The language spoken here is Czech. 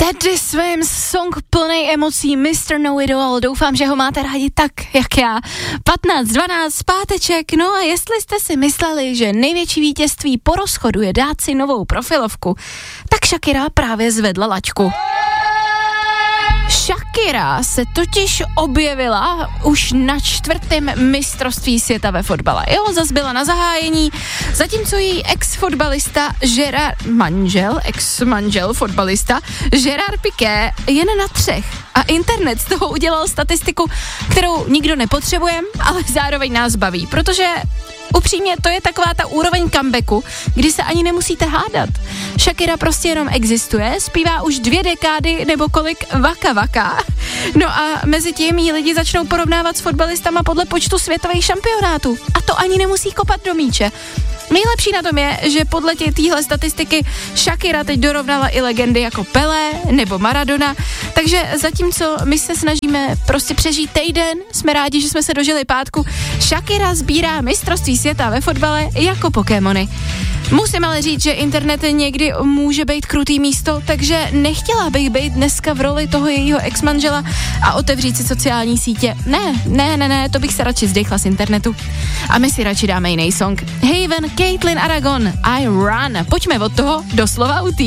Ed Svým song plný emocí Mr. Know It All. Doufám, že ho máte rádi tak, jak já. 15:12, páteček. No a jestli jste si mysleli, že největší vítězství po rozchodu je dát si novou profilovku, tak Shakira právě zvedla laťku. Shakira se totiž objevila už na 4. mistrovství světa ve fotbale. Jo, zas byla na zahájení, zatímco její ex-fotbalista ex-manžel fotbalista Gerard Piqué jen na 3. A internet z toho udělal statistiku, kterou nikdo nepotřebuje, ale zároveň nás baví, protože upřímně to je taková ta úroveň comebacku, kdy se ani nemusíte hádat. Shakira prostě jenom existuje, zpívá už 2 dekády nebo kolik Waka Waka. No a mezi tím jí lidi začnou porovnávat s fotbalistama podle počtu světových šampionátů. A to ani nemusí kopat do míče. Nejlepší na tom je, že podle téhle statistiky Shakira teď dorovnala i legendy jako Pelé nebo Maradona, takže zatímco my se snažíme prostě přežít týden, jsme rádi, že jsme se dožili pátku, Shakira sbírá mistrovství světa ve fotbale jako Pokémony. Musím ale říct, že internet někdy může být krutý místo, takže nechtěla bych být dneska v roli toho jejího ex-manžela a otevřít si sociální sítě. Ne, to bych se radši zdechla z internetu. A my si radši dáme jiný song. Haven, Caitlin Aragon, I Run. Pojďme od toho doslova utý.